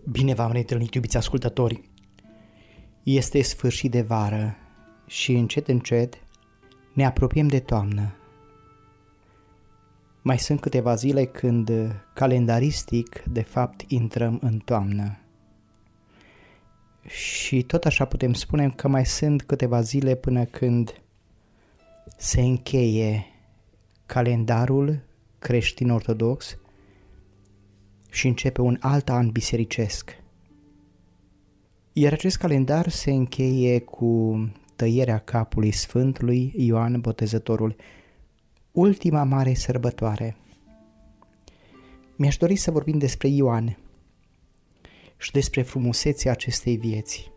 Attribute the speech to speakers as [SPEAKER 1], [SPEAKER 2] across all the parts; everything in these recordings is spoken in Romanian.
[SPEAKER 1] Bine v-am reîntâlnit, iubiți ascultători! Este sfârșit de vară și încet ne apropiem de toamnă. Mai sunt câteva zile când calendaristic, de fapt, intrăm în toamnă. Și tot așa putem spune că mai sunt câteva zile până când se încheie calendarul creștin-ortodox și începe un alt an bisericesc. Iar acest calendar se încheie cu tăierea capului Sfântului Ioan Botezătorul, ultima mare sărbătoare. Mi-aș dori să vorbim despre Ioan și despre frumusețea acestei vieți,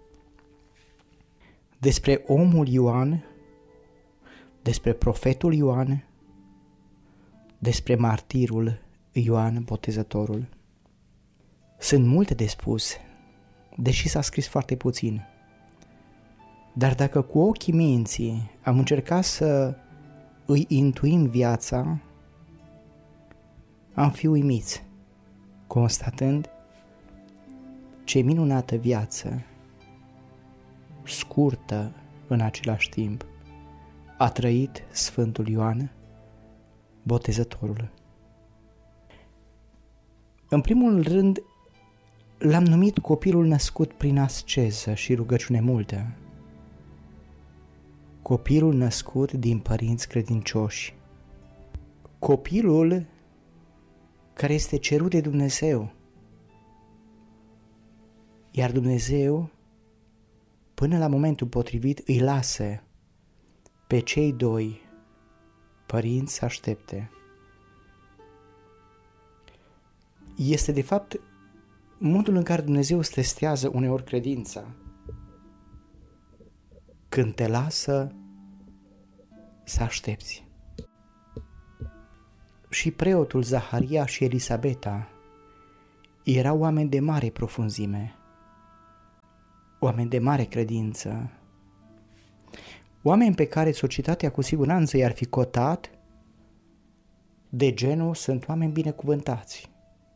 [SPEAKER 1] despre omul Ioan, despre profetul Ioan, despre martirul Ioan Botezătorul. Sunt multe de spus, deși s-a scris foarte puțin. Dar dacă cu ochii minții am încercat să îi intuim viața, am fi uimiți, constatând ce minunată viață, scurtă în același timp, a trăit Sfântul Ioan Botezătorul. În primul rând, l-am numit copilul născut prin asceză și rugăciune multă. Copilul născut din părinți credincioși. Copilul care este cerut de Dumnezeu. Iar Dumnezeu, până la momentul potrivit, îi lasă pe cei doi părinți să aștepte. Este de fapt modul în care Dumnezeu îți testează uneori credința, când te lasă să aștepți. Și preotul Zaharia și Elisabeta erau oameni de mare profunzime, oameni de mare credință, oameni pe care societatea cu siguranță i-ar fi cotat de genul sunt oameni binecuvântați.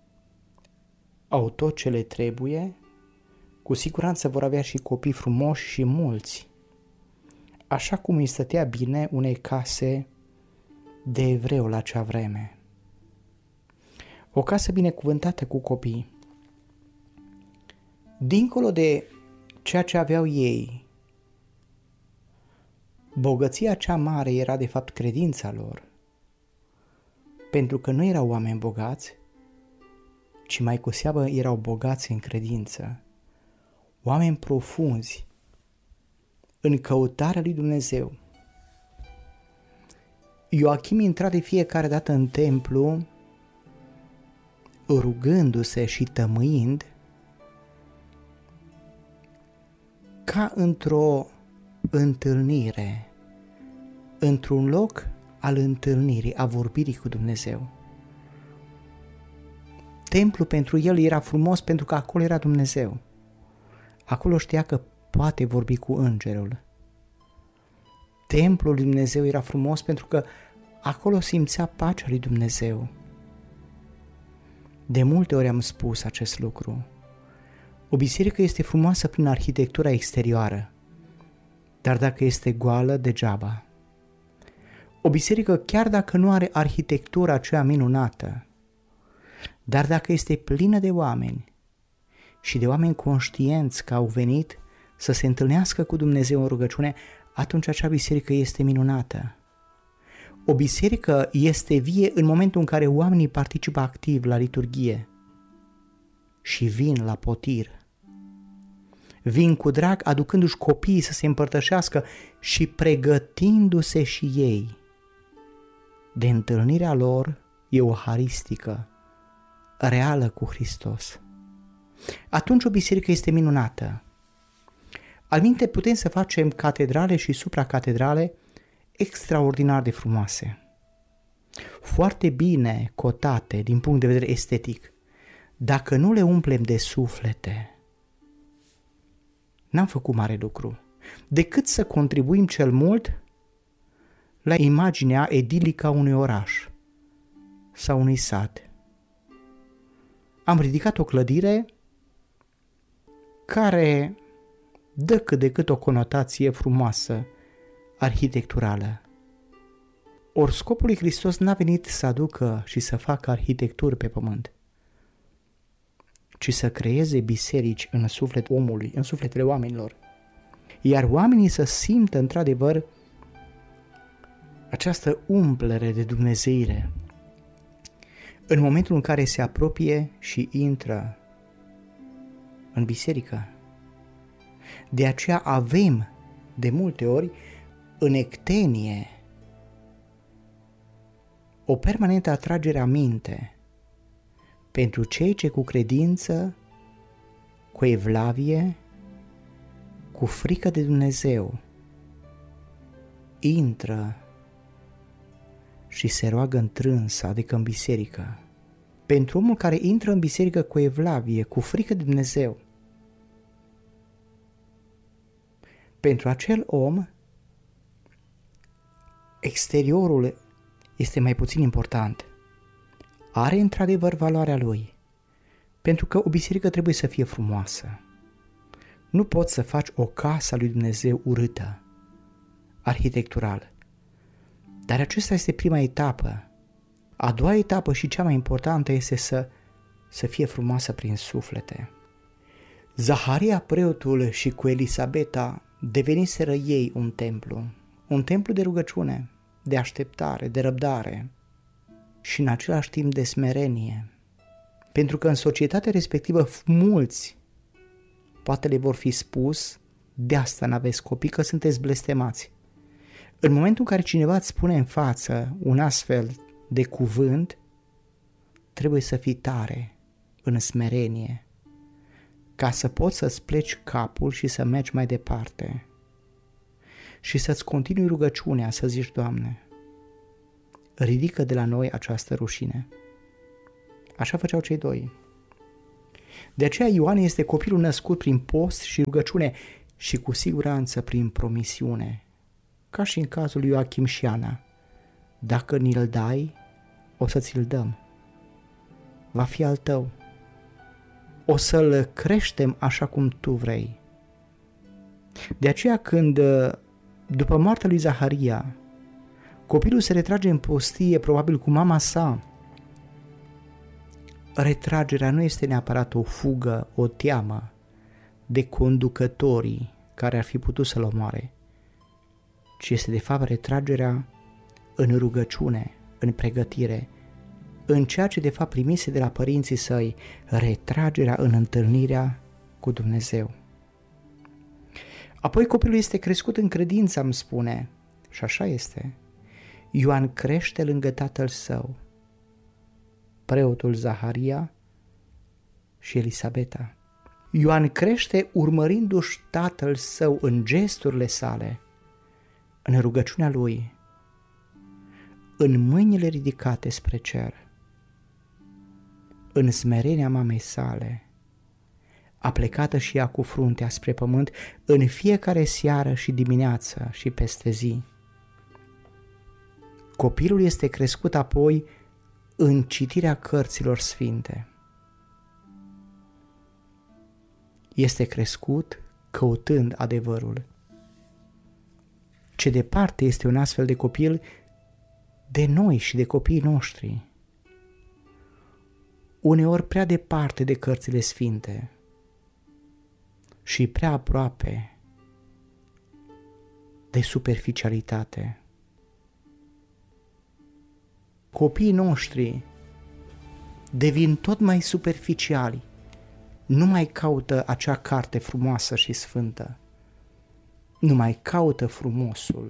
[SPEAKER 1] Au tot ce le trebuie, cu siguranță vor avea și copii frumoși și mulți, așa cum îi stătea bine unei case de evreu la acea vreme. O casă binecuvântată cu copii. Dincolo de ceea ce aveau ei, bogăția cea mare era de fapt credința lor, pentru că nu erau oameni bogați, ci mai cu seamă erau bogați în credință, oameni profunzi în căutarea lui Dumnezeu. Ioachim intra de fiecare dată în templu, rugându-se și tămâind, ca într-o întâlnire, într-un loc al întâlnirii, a vorbirii cu Dumnezeu. Templu pentru el era frumos pentru că acolo era Dumnezeu. Acolo știa că poate vorbi cu îngerul. Templul lui Dumnezeu era frumos pentru că acolo simțea pacea lui Dumnezeu. De multe ori am spus acest lucru. O biserică este frumoasă prin arhitectura exterioară, dar dacă este goală, degeaba. O biserică, chiar dacă nu are arhitectura aceea minunată, dar dacă este plină de oameni și de oameni conștienți că au venit să se întâlnească cu Dumnezeu în rugăciune, atunci acea biserică este minunată. O biserică este vie în momentul în care oamenii participă activ la liturghie și vin la potir. Vin cu drag, aducându-și copiii să se împărtășească și pregătindu-se și ei de întâlnirea lor euharistică, reală cu Hristos. Atunci o biserică este minunată. Alminte putem să facem catedrale și supracatedrale extraordinar de frumoase, foarte bine cotate din punct de vedere estetic. Dacă nu le umplem de suflete, n-am făcut mare lucru, decât să contribuim cel mult la imaginea edilică a unui oraș sau unui sat. Am ridicat o clădire care dă cât de cât o conotație frumoasă arhitecturală. Ori scopul lui Hristos n-a venit să aducă și să facă arhitecturi pe pământ, ci să creeze biserici în sufletul omului, în sufletele oamenilor. Iar oamenii să simtă într-adevăr această umplere de dumnezeire în momentul în care se apropie și intră în biserică. De aceea avem de multe ori în ectenie o permanentă atragere a minte pentru cei ce cu credință, cu evlavie, cu frică de Dumnezeu intră și se roagă în trânsă, adică în biserică. Pentru omul care intră în biserică cu evlavie, cu frică de Dumnezeu, pentru acel om, exteriorul este mai puțin important. Are într-adevăr valoarea lui, pentru că o biserică trebuie să fie frumoasă. Nu poți să faci o casă a lui Dumnezeu urâtă, arhitectural. Dar acesta este prima etapă. A doua etapă și cea mai importantă este să fie frumoasă prin suflete. Zaharia, preotul, și cu Elisabeta deveniseră ei un templu de rugăciune, de așteptare, de răbdare și în același timp de smerenie. Pentru că în societatea respectivă mulți poate le vor fi spus: de asta n-aveți copii, că sunteți blestemați. În momentul în care cineva îți spune în față un astfel de cuvânt, trebuie să fii tare, în smerenie, ca să poți să-ți pleci capul și să mergi mai departe și să-ți continui rugăciunea, să zici: Doamne, ridică de la noi această rușine. Așa făceau cei doi. De aceea Ioan este copilul născut prin post și rugăciune și cu siguranță prin promisiune, ca și în cazul lui Ioachim și Ana. Dacă ni-l dai, o să ți-l dăm. Va fi al tău. O să-l creștem așa cum tu vrei. De aceea când, după moartea lui Zaharia, copilul se retrage în pustie, probabil cu mama sa, retragerea nu este neapărat o fugă, o teamă de conducătorii care ar fi putut să-l omoare, ci este de fapt retragerea în rugăciune, în pregătire, în ceea ce de fapt primise de la părinții săi, retragerea în întâlnirea cu Dumnezeu. Apoi copilul este crescut în credință, îmi spune, și așa este. Ioan crește lângă tatăl său, preotul Zaharia și Elisabeta. Ioan crește urmărindu-și tatăl său în gesturile sale, în rugăciunea lui, în mâinile ridicate spre cer, în smerenia mamei sale, aplecată și ea cu fruntea spre pământ în fiecare seară și dimineață și peste zi. Copilul este crescut apoi în citirea cărților sfinte. Este crescut căutând adevărul. Ce departe este un astfel de copil de noi și de copiii noștri. Uneori prea departe de cărțile sfinte și prea aproape de superficialitate. Copiii noștri devin tot mai superficiali, nu mai caută acea carte frumoasă și sfântă, nu mai caută frumosul.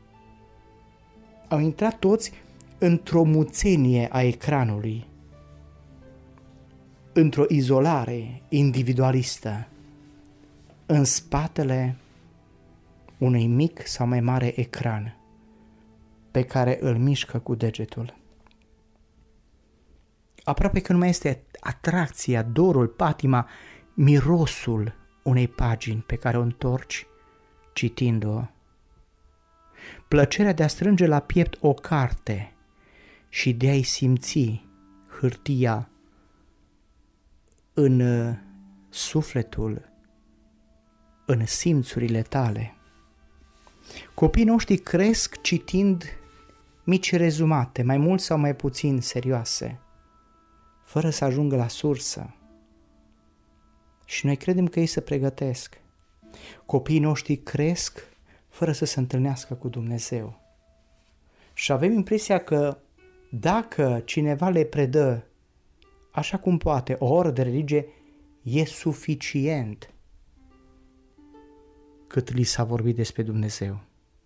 [SPEAKER 1] Au intrat toți într-o muțenie a ecranului, într-o izolare individualistă, în spatele unui mic sau mai mare ecran pe care îl mișcă cu degetul. Aproape că nu mai este atracția, dorul, patima, mirosul unei pagini pe care o întorci citind-o. Plăcerea de a strânge la piept o carte și de a-i simți hârtia în sufletul în simțurile tale. Copiii noștri cresc citind mici rezumate, mai mult sau mai puțin serioase, fără să ajungă la sursă. Și noi credem că ei se pregătesc. Copiii noștri cresc fără să se întâlnească cu Dumnezeu. Și avem impresia că dacă cineva le predă așa cum poate o oră de religie, e suficient cât li s-a vorbit despre Dumnezeu.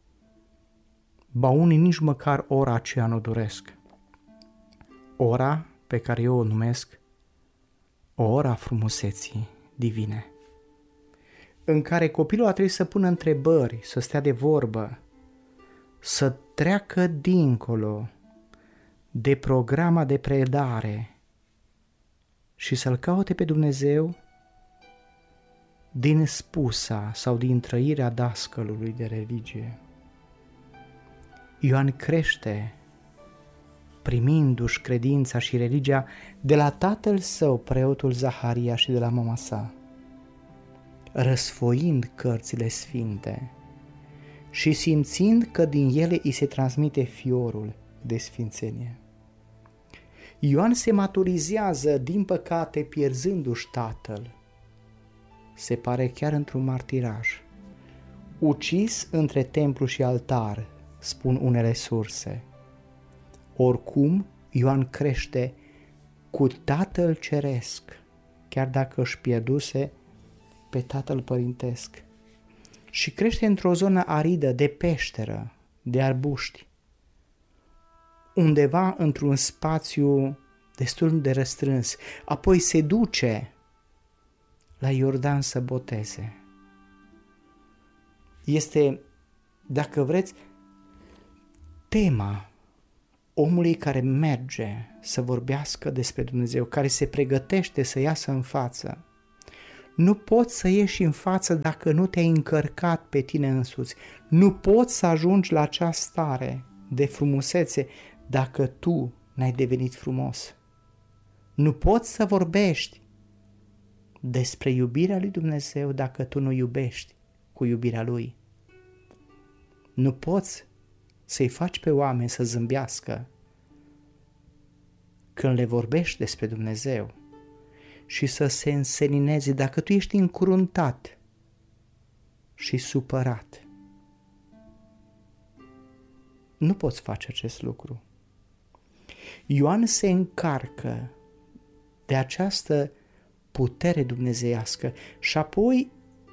[SPEAKER 1] Ba unii nici măcar ora aceea nu doresc. Ora pe care eu o numesc o ora frumuseții divine, în care copilul a trebuit să pună întrebări, să stea de vorbă, să treacă dincolo de programa de predare și să-L caute pe Dumnezeu din spusa sau din trăirea dascălului de religie. Ioan crește primindu-și credința și religia de la tatăl său, preotul Zaharia, și de la mama sa, răsfoind cărțile sfinte și simțind că din ele îi se transmite fiorul de sfințenie. Ioan se maturizează, din păcate, pierzându-și tatăl. Se pare chiar într-un martiraj. Ucis între templu și altar, spun unele surse. Oricum, Ioan crește cu Tatăl Ceresc, chiar dacă își pierduse pe Tatăl Părintesc. Și crește într-o zonă aridă, de peșteră, de arbuști, undeva într-un spațiu destul de restrâns. Apoi se duce la Iordan să boteze. Este, dacă vreți, tema omului care merge să vorbească despre Dumnezeu, care se pregătește să iasă în față. Nu poți să ieși în față dacă nu te-ai încărcat pe tine însuți. Nu poți să ajungi la acea stare de frumusețe dacă tu n-ai devenit frumos. Nu poți să vorbești despre iubirea lui Dumnezeu dacă tu nu iubești cu iubirea Lui. Nu poți să-i faci pe oameni să zâmbească când le vorbești despre Dumnezeu și să se însenineze dacă tu ești încuruntat și supărat. Nu poți face acest lucru. Ioan se încarcă de această putere dumnezeiască și apoi,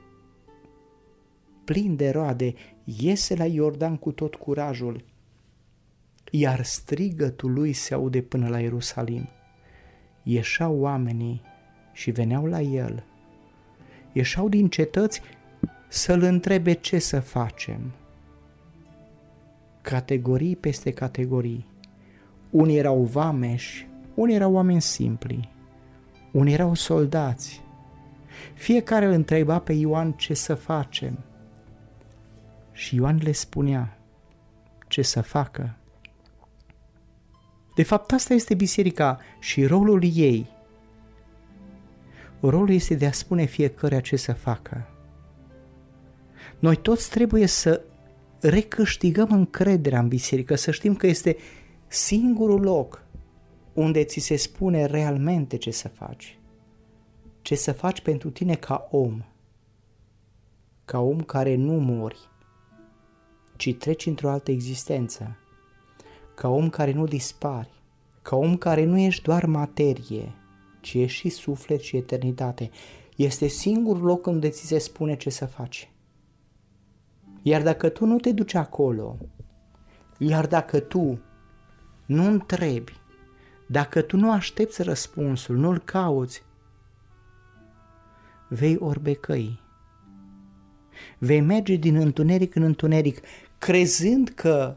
[SPEAKER 1] plin de roade, iese la Iordan cu tot curajul, iar strigătul lui se aude până la Ierusalim. Ieșeau oamenii și veneau la el. Ieșeau din cetăți să-l întrebe ce să facem. Categorii peste categorii. Unii erau vameși, unii erau oameni simpli, unii erau soldați. Fiecare îl întreba pe Ioan ce să facem. Și Ioan le spunea ce să facă. De fapt, asta este biserica și rolul ei. Rolul este de a spune fiecăruia ce să facă. Noi toți trebuie să recâștigăm încrederea în biserică, să știm că este singurul loc unde ți se spune realmente ce să faci. Ce să faci pentru tine ca om care nu mori, ci treci într-o altă existență, ca om care nu dispari, ca om care nu ești doar materie, ci ești și suflet și eternitate. Este singurul loc unde ți se spune ce să faci. Iar dacă tu nu te duci acolo, iar dacă tu nu întrebi, dacă tu nu aștepți răspunsul, nu-l cauți, vei orbecăi. Vei merge din întuneric în întuneric, crezând că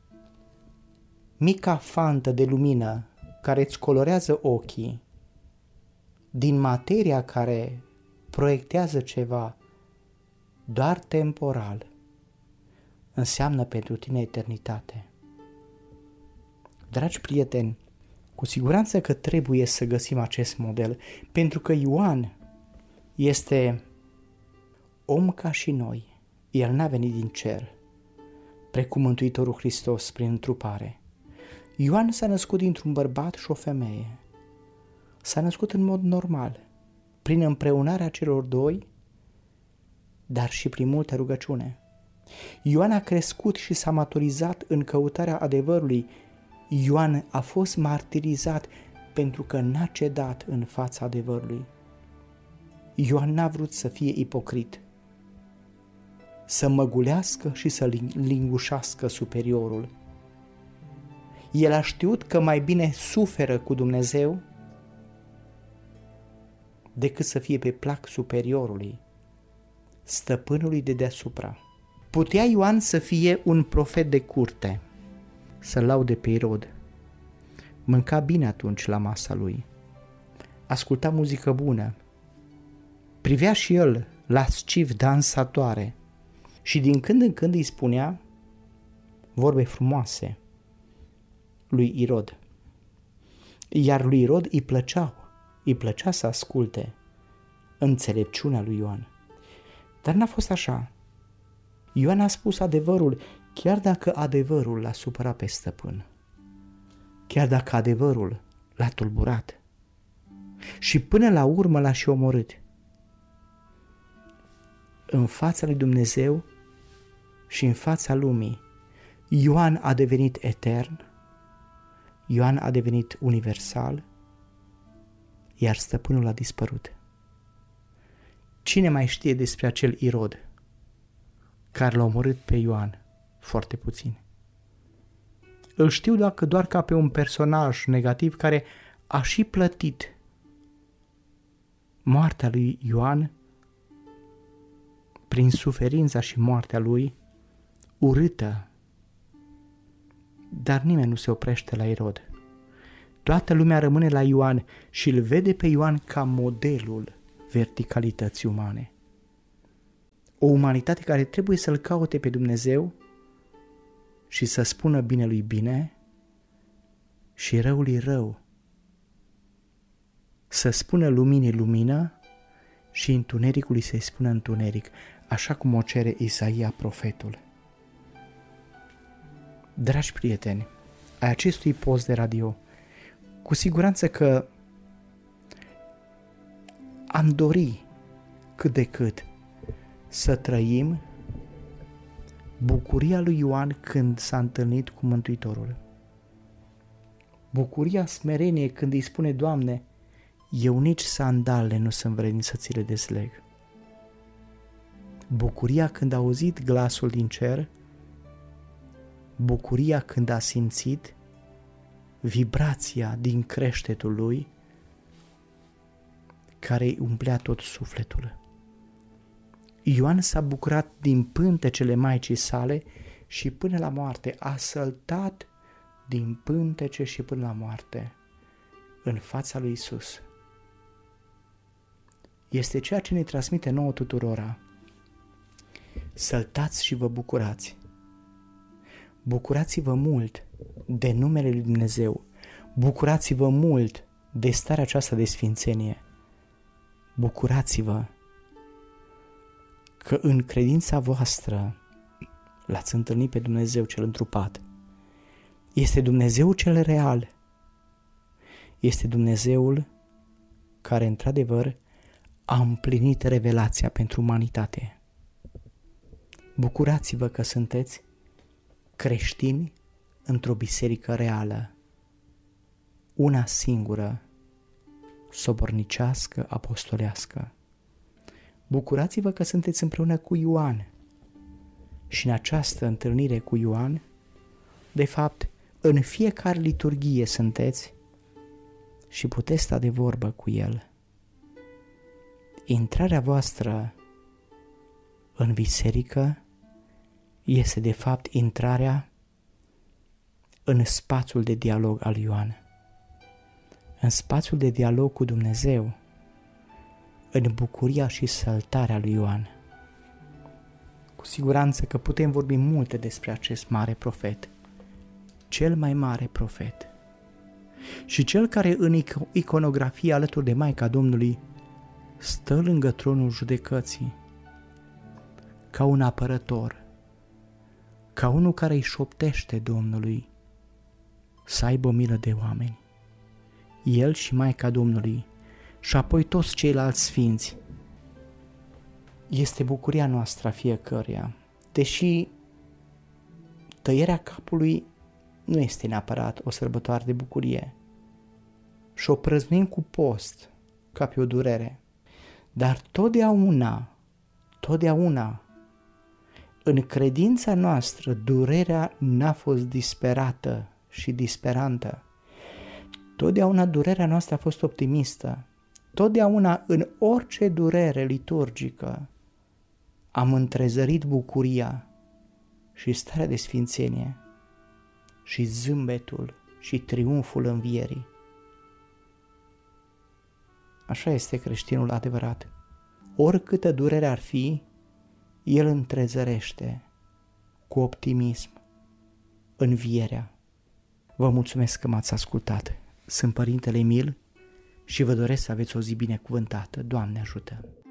[SPEAKER 1] mica fantă de lumină care îți colorează ochii, din materia care proiectează ceva doar temporal, înseamnă pentru tine eternitate. Dragi prieteni, cu siguranță că trebuie să găsim acest model, pentru că Ioan este om ca și noi. El n-a venit din cer, precum Mântuitorul Hristos prin întrupare. Ioan s-a născut dintr-un bărbat și o femeie. S-a născut în mod normal, prin împreunarea celor doi, dar și prin multă rugăciune. Ioan a crescut și s-a maturizat în căutarea adevărului. Ioan a fost martirizat pentru că n-a cedat în fața adevărului. Ioan n-a vrut să fie ipocrit, să măgulească și să lingușească superiorul. El a știut că mai bine suferă cu Dumnezeu decât să fie pe plac superiorului, stăpânului de deasupra. Putea Ioan să fie un profet de curte, să laude pe Irod. Mânca bine atunci la masa lui, asculta muzică bună, privea și el lasciv dansatoare și din când în când îi spunea vorbe frumoase lui Irod. Iar lui Irod îi plăcea să asculte înțelepciunea lui Ioan. Dar n-a fost așa. Ioan a spus adevărul, chiar dacă adevărul l-a supărat pe stăpân, chiar dacă adevărul l-a tulburat și până la urmă l-a și omorât. În fața lui Dumnezeu și în fața lumii, Ioan a devenit etern, Ioan a devenit universal, iar stăpânul a dispărut. Cine mai știe despre acel Irod care l-a omorât pe Ioan? Foarte puțin. Îl știu doar ca pe un personaj negativ care a și plătit moartea lui Ioan prin suferința și moartea lui, urâtă. Dar nimeni nu se oprește la Irod. Toată lumea rămâne la Ioan și îl vede pe Ioan ca modelul verticalității umane. O umanitate care trebuie să-L caute pe Dumnezeu și să spună binelui bine și răului rău. Să spună luminii lumină și întunericului să-i spună întuneric, așa cum o cere Isaia profetul. Dragi prieteni, ai acestui post de radio, cu siguranță că am dori cât de cât să trăim bucuria lui Ioan când s-a întâlnit cu Mântuitorul. Bucuria smerenie când îi spune: Doamne, eu nici sandalele nu sunt vrednic să ți le dezleg. Bucuria când a auzit glasul din cer, bucuria când a simțit vibrația din creștetul lui care îi umplea tot sufletul. Ioan s-a bucurat din pântecele Maicii sale și până la moarte a săltat din pântece și până la moarte în fața lui Isus. Este ceea ce ne transmite nouă tuturora. Săltați și vă bucurați. Bucurați-vă mult de numele lui Dumnezeu. Bucurați-vă mult de starea aceasta de sfințenie. Bucurați-vă că în credința voastră l-ați întâlnit pe Dumnezeu cel întrupat. Este Dumnezeu cel real. Este Dumnezeul care într-adevăr a împlinit revelația pentru umanitate. Bucurați-vă că sunteți creștini într-o biserică reală, una singură, sobornicească, apostolească. Bucurați-vă că sunteți împreună cu Ioan și în această întâlnire cu Ioan, de fapt, în fiecare liturghie sunteți și puteți sta de vorbă cu el. Intrarea voastră în biserică este de fapt intrarea în spațiul de dialog al Ioan, în spațiul de dialog cu Dumnezeu, în bucuria și săltarea lui Ioan. Cu siguranță că putem vorbi multe despre acest mare profet, cel mai mare profet și cel care în iconografie alături de Maica Domnului stă lângă tronul judecății, ca un apărător, ca unul care îi șoptește Domnului să aibă milă de oameni. El și Maica Domnului și apoi toți ceilalți sfinți. Este bucuria noastră a fiecăruia, deși tăierea capului nu este neapărat o sărbătoare de bucurie și o prăznuim cu post, ca pe o durere. Dar totdeauna, în credința noastră, durerea n-a fost disperată și disperantă. Totdeauna durerea noastră a fost optimistă. Totdeauna, în orice durere liturgică, am întrezărit bucuria și starea de sfințenie și zâmbetul și triumful învierii. Așa este creștinul adevărat. Oricâtă durere ar fi, el întrezărește cu optimism învierea. Vă mulțumesc că m-ați ascultat. Sunt Părintele Emil și vă doresc să aveți o zi binecuvântată. Doamne ajută!